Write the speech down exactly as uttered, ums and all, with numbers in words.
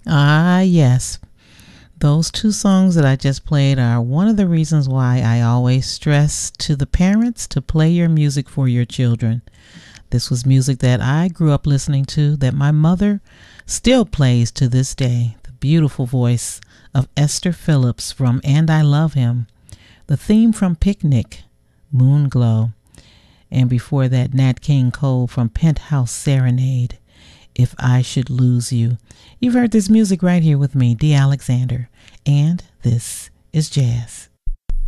Ah, yes. Those two songs that I just played are one of the reasons why I always stress to the parents to play your music for your children. This was music that I grew up listening to, that my mother still plays to this day. The beautiful voice of Esther Phillips from And I Love Him. The theme from Picnic, Moon Glow. And before that, Nat King Cole from Penthouse Serenade, If I Should Lose You. You've heard this music right here with me, Dee Alexander, and this is Jazz.